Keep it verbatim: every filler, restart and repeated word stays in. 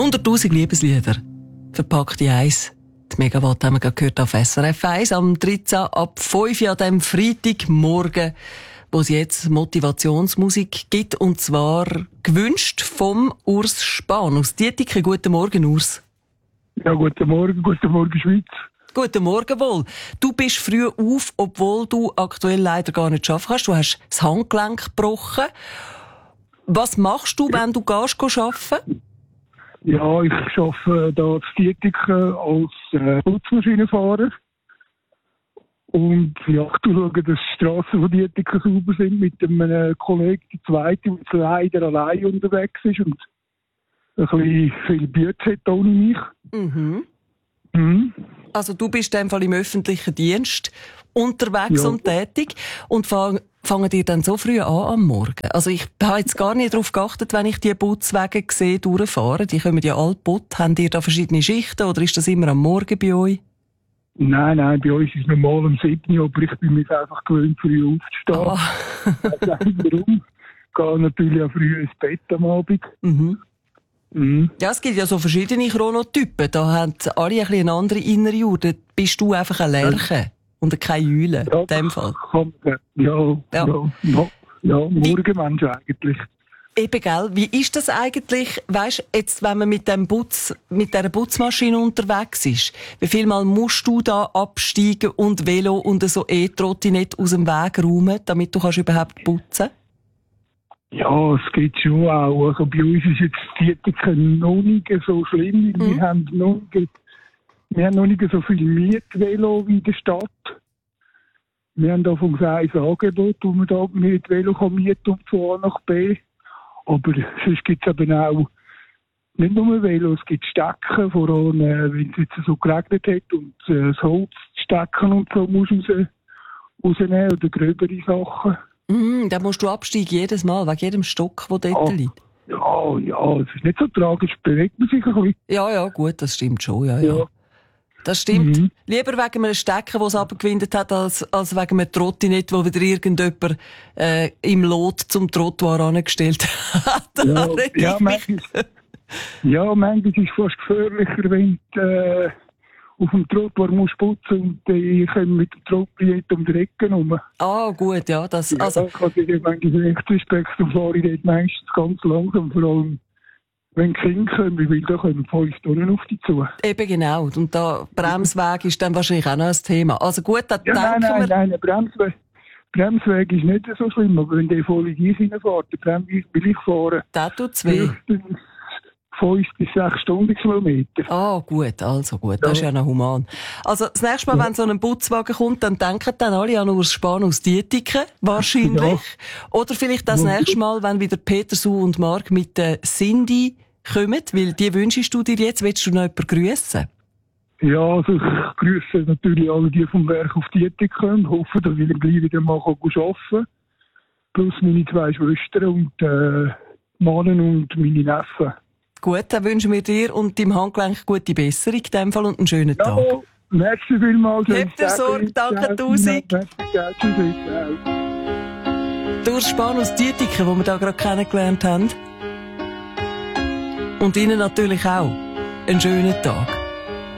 hunderttausend Liebeslieder. Verpackt in eins. Die Megawatt haben wir gerade gehört auf S R F eins am dreizehn ab fünf Uhr an diesem Freitagmorgen, wo es jetzt Motivationsmusik gibt. Und zwar gewünscht vom Urs Spahn aus Dietike. Guten Morgen, Urs. Ja, guten Morgen, guten Morgen, Schweiz. Guten Morgen wohl. Du bist früh auf, obwohl du aktuell leider gar nicht arbeiten kannst. Du hast das Handgelenk gebrochen. Was machst du, wenn du gehst, gehst arbeiten? Ja, ich arbeite hier in Dietike als äh, Putzmaschinenfahrer. Und ja, ich schaue, dass die Strassen von Dietike sauber sind mit einem Kollegen, der zweite, der leider allein unterwegs ist und ein bisschen viel Bütze hat ohne mich. Mhm. Mhm. Also du bist in dem Fall im öffentlichen Dienst unterwegs Ja. und tätig und fang, fangen dir dann so früh an am Morgen? Also ich habe jetzt gar nicht darauf geachtet, wenn ich die Putzwege sehe, durchfahren. Die kommen ja alle putt. Haben ihr da verschiedene Schichten oder ist das immer am Morgen bei euch? Nein, nein, bei uns ist es normal um sieben Uhr, aber ich bin mir einfach gewöhnt, früh aufzustehen. Ah. Ich weiß nicht warum. Ich gehe natürlich auch früh ins Bett am Abend. Mhm. Mhm. Ja, es gibt ja so verschiedene Chronotypen. Da haben alle ein bisschen eine andere innere Uhr. Da bist du einfach ein Lerche und kein Eulen, Ja, in dem Fall. Kann, ja, ja, Ja. ja, ja, ja, Morgenmensch eigentlich. Eben, gell? Wie ist das eigentlich, weisst, jetzt, wenn man mit dem Putz, mit dieser Putzmaschine unterwegs ist? Wie viel Mal musst du da absteigen und Velo und so E-Trottinett aus dem Weg räumen, damit du kannst überhaupt putzen? Ja, es geht schon auch. Also bei uns ist jetzt die Dietike noch nicht so schlimm. Mhm. Wir haben noch nicht, wir haben noch nicht so viel Mietvelo wie in der Stadt. Wir haben da vom ein Angebot, wo man da mit Velo kann mieten und von A nach B. Aber sonst gibt es eben auch nicht nur Velo, es gibt Stecken, vor allem äh, wenn es jetzt so geregnet hat und äh, das Holzstecken und so musst du raus, rausnehmen oder gröbere Sachen. Mhm, da musst du absteigen jedes Mal, wegen jedem Stock, der dort Ja. liegt. Ja, ja, es ist nicht so tragisch, bewegt man sich ein bisschen. Ja, ja, gut, das stimmt schon, ja, ja. Ja. Das stimmt. Mhm. Lieber wegen einem Stecken, das es abgewindet hat, als, als wegen einem Trottinett, wo wieder irgendjemand äh, im Lot zum Trottoir angestellt hat. Da Ja, reg ich ja, mich. manchmal, ja, manchmal ist es fast gefährlicher, wenn du äh, auf dem Trottoir musst putzen und die kommen mit dem Trottinett um die Ecke rum. Ah, gut, ja. Das, Ja, also, ich habe dir manchmal recht Respekt und fahre ich dort meistens ganz langsam, vor allem wenn die Kinder kommen, weil da kommen fünf Tonnen auf dich zu. eben genau. Und da Bremsweg ist dann wahrscheinlich auch noch ein Thema. Also gut, da Ja, nein, denken nein, wir... nein, der Bremsweg, Bremsweg ist nicht so schlimm, aber wenn der voll in dich reinfährt, der Bremsweg will ich fahren. Der tut's weh. Höchstens fünf bis sechs Stundenkilometer. Ah, gut, also gut, das ist ja noch human. Also, das nächste Mal, wenn so ein Putzwagen kommt, dann denken dann alle an Urs Spahn aus Dietike, wahrscheinlich. Ja. Oder vielleicht das Ja. nächste Mal, wenn wieder Peter, Su und Mark mit der Cindy kommen, weil die wünschst du dir jetzt, willst du noch jemanden grüssen? Ja, also ich grüße natürlich alle, die vom Werk auf Dietike kommen, hoffe, dass ich gleich wieder mal arbeiten kann. Plus meine zwei Schwestern und äh, Mannen und meine Neffen. Gut, dann wünschen wir dir und deinem Handgelenk gute Besserung in dem Fall und einen schönen Tag. Ja, merci vielmals. Habt ihr Sorge, danke tausend. Urs Spahn aus Dietike, den wir da gerade kennengelernt haben. Und Ihnen natürlich auch einen schönen Tag.